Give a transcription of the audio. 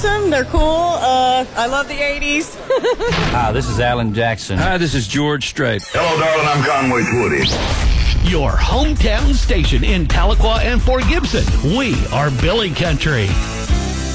awesome. They're cool. I love the 80s. Hi, this is Alan Jackson. Hi, this is George Strait. Hello, darling. I'm Conway Twitty. Your hometown station in Tahlequah and Fort Gibson. We are Billy Country.